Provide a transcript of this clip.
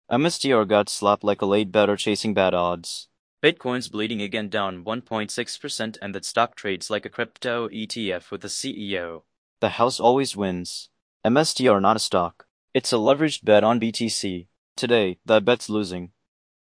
MSTR got slapped like a late better chasing bad odds. Bitcoin's bleeding again, down 1.6%, and that stock trades like a crypto ETF with a CEO. The house always wins. MSTR not a stock. It's a leveraged bet on BTC. Today, that bet's losing.